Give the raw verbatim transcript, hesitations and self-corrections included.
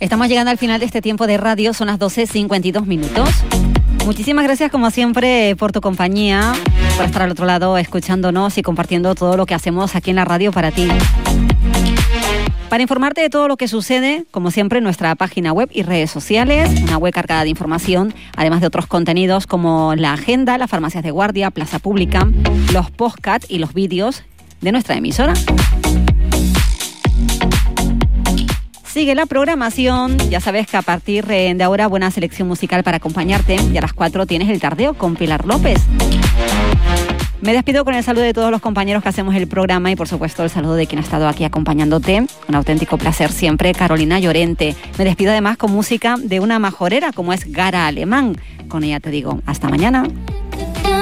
Estamos llegando al final de este tiempo de radio, son las doce cincuenta y dos minutos. Muchísimas gracias como siempre por tu compañía, por estar al otro lado escuchándonos y compartiendo todo lo que hacemos aquí en la radio para ti. Para informarte de todo lo que sucede, como siempre, en nuestra página web y redes sociales, una web cargada de información, además de otros contenidos como la agenda, las farmacias de guardia, plaza pública, los podcasts y los vídeos de nuestra emisora. Sigue la programación, ya sabes que a partir de ahora buena selección musical para acompañarte y a las cuatro tienes el tardeo con Pilar López. Me despido con el saludo de todos los compañeros que hacemos el programa y por supuesto el saludo de quien ha estado aquí acompañándote. Un auténtico placer siempre, Carolina Llorente. Me despido además con música de una majorera como es Gara Alemán. Con ella te digo, hasta mañana.